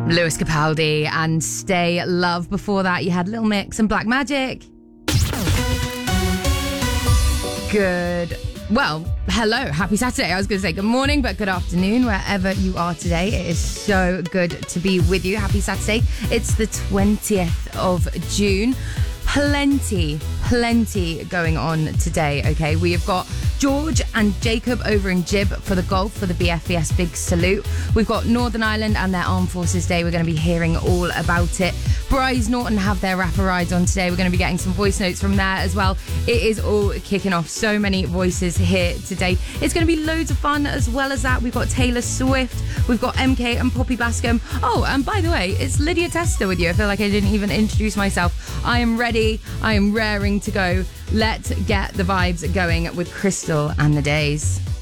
Lewis Capaldi and Stay Love. Before that, you had Little Mix and Black Magic. Hello, happy Saturday. I was going to say good morning, but good afternoon, wherever you are today. It is so good to be with you. Happy Saturday. It's the 20th of June. Plenty going on today, okay? We have got George and Jacob over in Jib for the golf for the BFES Big Salute. We've got Northern Ireland and their Armed Forces Day. We're going to be hearing all about it. Bryce Norton have their rapper rides on today. We're going to be getting some voice notes from there as well. It is all kicking off. So many voices here today. It's going to be loads of fun. As well as that, we've got Taylor Swift. We've got MK and Poppy Bascom. Oh, and by the way, it's Lydia Tester with you. I feel like I didn't even introduce myself. I am ready. I am raring to go. Let's get the vibes going with Crystal and the Days.